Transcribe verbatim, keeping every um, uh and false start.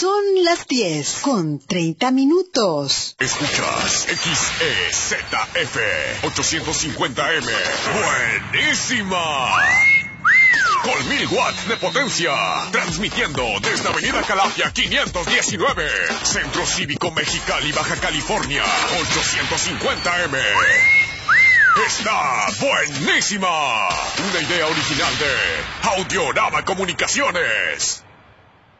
Son las diez con treinta minutos. Escuchas X E Z F ochocientos cincuenta M. ¡Buenísima! Con mil watts de potencia. Transmitiendo desde Avenida Calafia quinientos diecinueve. Centro Cívico Mexicali, Baja California. ochocientos cincuenta M. ¡Está buenísima! Una idea original de Audiorama Comunicaciones.